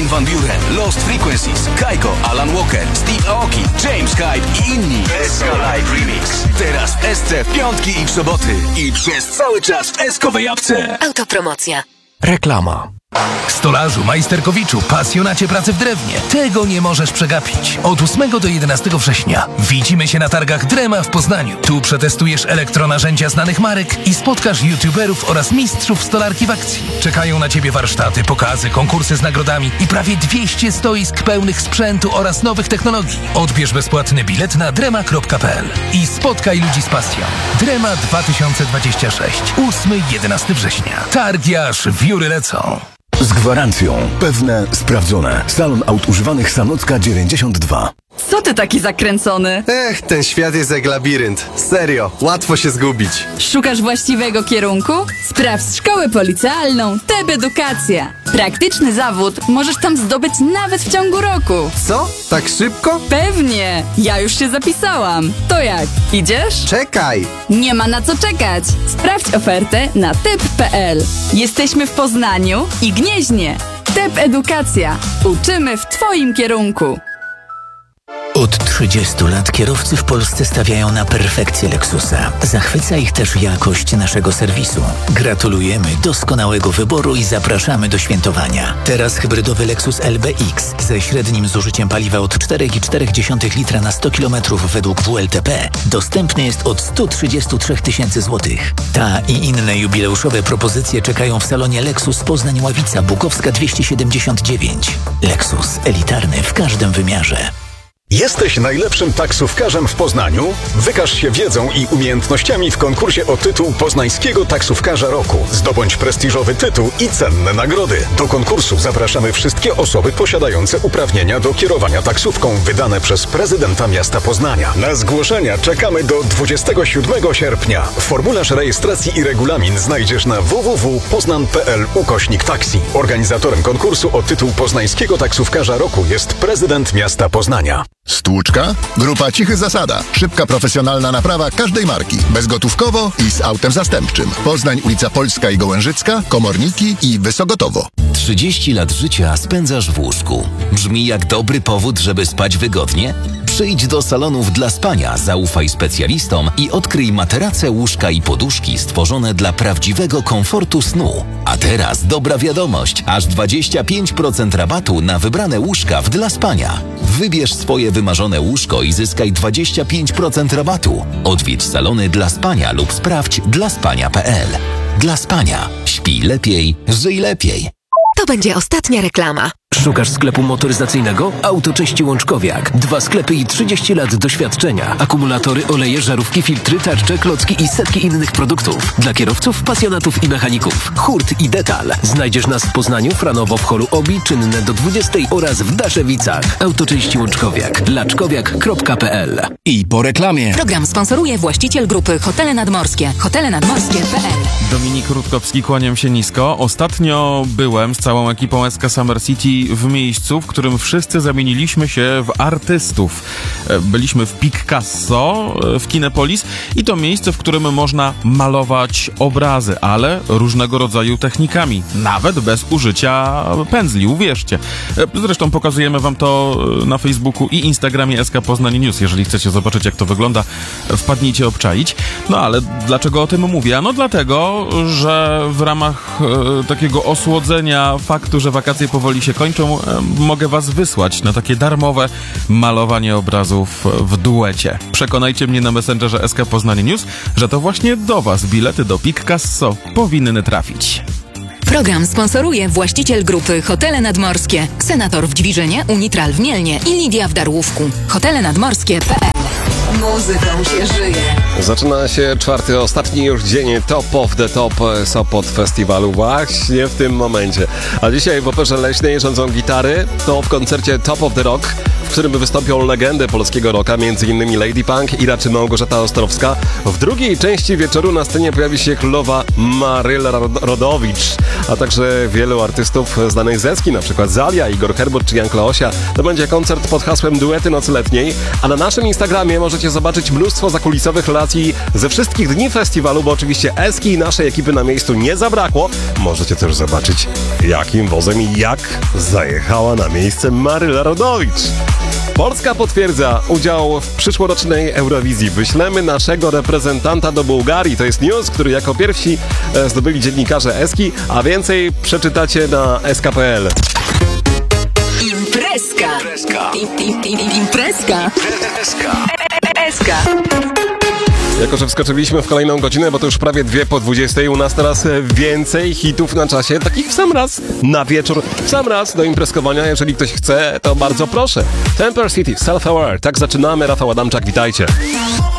Van Buren, Lost Frequencies, Kaiko, Alan Walker, Steve Aoki, James Hype i inni. SK Live Remix. Teraz w SC w piątki i w soboty. I przez cały czas w SK-owej apce. Autopromocja. Reklama. Stolarzu, majsterkowiczu, pasjonacie pracy w drewnie. Tego nie możesz przegapić. Od 8 do 11 września widzimy się na targach Drema w Poznaniu. Tu przetestujesz elektronarzędzia znanych marek i spotkasz youtuberów oraz mistrzów stolarki w akcji. Czekają na Ciebie warsztaty, pokazy, konkursy z nagrodami i prawie 200 stoisk pełnych sprzętu oraz nowych technologii. Odbierz bezpłatny bilet na drema.pl i spotkaj ludzi z pasją. Drema 2026. 8-11 września. Targi aż wióry lecą. Z gwarancją. Pewne, sprawdzone. Salon aut używanych Sanocka 92. Co ty taki zakręcony? Ten świat jest jak labirynt. Serio, łatwo się zgubić. Szukasz właściwego kierunku? Sprawdź szkołę policealną TEB Edukacja. Praktyczny zawód możesz tam zdobyć nawet w ciągu roku. Co? Tak szybko? Pewnie! Ja już się zapisałam. To jak? Idziesz? Czekaj! Nie ma na co czekać. Sprawdź ofertę na teb.pl. Jesteśmy w Poznaniu i Gnieźnie. TEB Edukacja. Uczymy w Twoim kierunku. Od 30 lat kierowcy w Polsce stawiają na perfekcję Lexusa. Zachwyca ich też jakość naszego serwisu. Gratulujemy doskonałego wyboru i zapraszamy do świętowania. Teraz hybrydowy Lexus LBX ze średnim zużyciem paliwa od 4,4 litra na 100 km według WLTP dostępny jest od 133 000 złotych. Ta i inne jubileuszowe propozycje czekają w salonie Lexus Poznań-Ławica, Bukowska 279. Lexus elitarny w każdym wymiarze. Jesteś najlepszym taksówkarzem w Poznaniu? Wykaż się wiedzą i umiejętnościami w konkursie o tytuł Poznańskiego Taksówkarza Roku. Zdobądź prestiżowy tytuł i cenne nagrody. Do konkursu zapraszamy wszystkie osoby posiadające uprawnienia do kierowania taksówką wydane przez prezydenta miasta Poznania. Na zgłoszenia czekamy do 27 sierpnia. Formularz rejestracji i regulamin znajdziesz na www.poznan.pl/taksi. Organizatorem konkursu o tytuł Poznańskiego Taksówkarza Roku jest prezydent miasta Poznania. Stłuczka? Grupa Cichy Zasada. Szybka, profesjonalna naprawa każdej marki. Bezgotówkowo i z autem zastępczym. Poznań, ulica Polska i Gołężycka, Komorniki i Wysogotowo. 30 lat życia spędzasz w łóżku. Brzmi jak dobry powód, żeby spać wygodnie? Przyjdź do salonów dla spania, zaufaj specjalistom i odkryj materace, łóżka i poduszki stworzone dla prawdziwego komfortu snu. A teraz dobra wiadomość, aż 25% rabatu na wybrane łóżka w dla spania. Wybierz swoje wymarzone łóżko i zyskaj 25% rabatu. Odwiedź salony dla spania lub sprawdź dlaspania.pl. Dla spania. Śpij lepiej, żyj lepiej. To będzie ostatnia reklama. Szukasz sklepu motoryzacyjnego? Autocześci Łączkowiak. 2 sklepy i 30 lat doświadczenia. Akumulatory, oleje, żarówki, filtry, tarcze, klocki i setki innych produktów. Dla kierowców, pasjonatów i mechaników. Hurt i Detal. Znajdziesz nas w Poznaniu, Franowo w holu Obi, czynne do 20 oraz w Daszewicach. Autocześci Łączkowiak. laczkowiak.pl. I po reklamie. Program sponsoruje właściciel grupy Hotele Nadmorskie. hotelenadmorskie.pl. Dominik Rutkowski, kłaniam się nisko. Ostatnio byłem z całą ekipą SK Summer City w miejscu, w którym wszyscy zamieniliśmy się w artystów. Byliśmy w Picasso w Kinepolis i to miejsce, w którym można malować obrazy, ale różnego rodzaju technikami, nawet bez użycia pędzli, uwierzcie. Zresztą pokazujemy wam to na Facebooku i Instagramie SK Poznań News. Jeżeli chcecie zobaczyć, jak to wygląda, wpadnijcie obczaić. No ale dlaczego o tym mówię? Ano dlatego, że w ramach takiego osłodzenia faktu, że wakacje powoli się kończą, mogę was wysłać na takie darmowe malowanie obrazów w duecie. Przekonajcie mnie na Messengerze SK Poznań News, że to właśnie do was bilety do Picasso powinny trafić. Program sponsoruje właściciel grupy Hotele Nadmorskie. Senator w Dźwiżynie, Unitral w Mielnie i Lidia w Darłówku. hotelenadmorskie.pl. Muzyką się żyje. Zaczyna się 4. ostatni już dzień Top of the Top Sopot Festiwalu właśnie w tym momencie. A dzisiaj w Operze Leśnej rządzą gitary, to w koncercie Top of the Rock, w w którym wystąpią legendy polskiego rocka, m.in. Lady Punk, Ira czy Małgorzata Ostrowska. W drugiej części wieczoru na scenie pojawi się królowa Maryla Rodowicz, a także wielu artystów znanych z Eski, na przykład Zalia, Igor Herbut czy Jan Kleosia. To będzie koncert pod hasłem Duety Nocy Letniej, a na naszym Instagramie możecie zobaczyć mnóstwo zakulisowych relacji ze wszystkich dni festiwalu, bo oczywiście Eski i naszej ekipy na miejscu nie zabrakło. Możecie też zobaczyć, jakim wozem i jak zajechała na miejsce Maryla Rodowicz. Polska potwierdza udział w przyszłorocznej Eurowizji. Wyślemy naszego reprezentanta do Bułgarii. To jest news, który jako pierwsi zdobyli dziennikarze Eski, a więcej przeczytacie na sk.pl. Imprezka. Imprezka. Jako że wskoczyliśmy w kolejną godzinę, bo to już prawie 2:20, u nas teraz więcej hitów na czasie, takich w sam raz na wieczór, w sam raz do imprezkowania. Jeżeli ktoś chce, to bardzo proszę. Temper City, Self-Aware. Tak zaczynamy. Rafał Adamczak, witajcie.